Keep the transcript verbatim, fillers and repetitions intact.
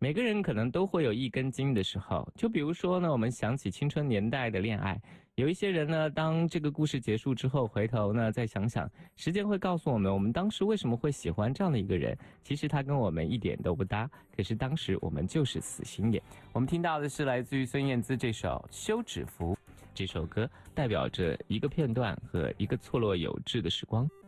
每个人可能都会有一根筋的时候，就比如说呢，我们想起青春年代的恋爱，有一些人呢，当这个故事结束之后，回头呢再想想，时间会告诉我们，我们当时为什么会喜欢这样的一个人，其实他跟我们一点都不搭，可是当时我们就是死心眼。我们听到的是来自于孙燕姿这首《休止符》，这首歌代表着一个片段和一个错落有致的时光。